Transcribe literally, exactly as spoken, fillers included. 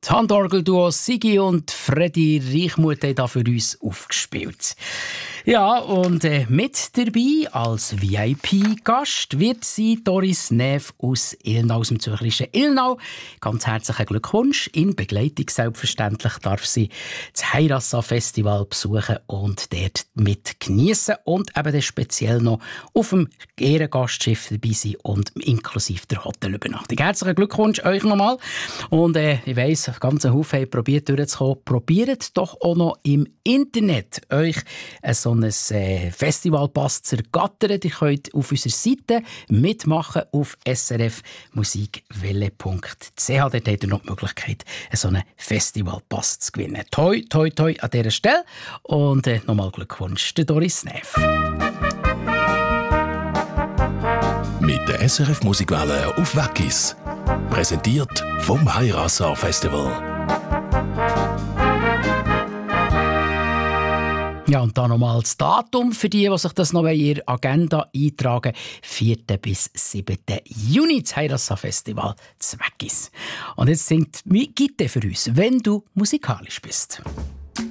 Das Handorgelduo Sigi und Freddy Reichmuth haben da für uns aufgespielt. Ja, und äh, mit dabei als V I P-Gast wird sie Doris Neff aus Ilnau, aus dem zürcherischen Ilnau. Ganz herzlichen Glückwunsch. In Begleitung selbstverständlich darf sie das Heirassa-Festival besuchen und dort mit geniessen und eben dann speziell noch auf dem Ehrengastschiff dabei sein und inklusive der Hotelübernachtung. Herzlichen Glückwunsch euch nochmal. Und äh, ich weiss, ganz einen Haufen haben probiert durchzukommen. Probiert doch auch noch im Internet euch äh, so ein äh, Festivalpass zu ergattern. Ihr könnt auf unserer Seite mitmachen auf s r f musikwelle punkt c h. Dort habt ihr noch die Möglichkeit, so einen Festivalpass zu gewinnen. Toi, toi, toi an dieser Stelle. Und äh, nochmal Glückwunsch, der Doris Neff. Mit der S R F Musikwelle auf Wackis. Präsentiert vom Heirassa Festival. Ja, und dann nochmal das Datum für die, die sich das noch in ihre Agenda eintragen. vierten bis siebten Juni, das Heirassa Festival zu Wackis. Und jetzt singt Gitte für uns, wenn du musikalisch bist.